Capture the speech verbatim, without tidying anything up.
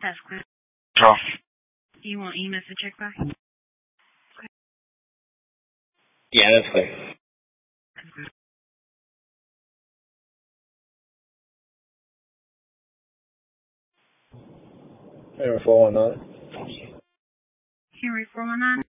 That's clear. Sure. You want E M S to check back? Yeah, that's clear. Henry four one nine. Henry four one nine?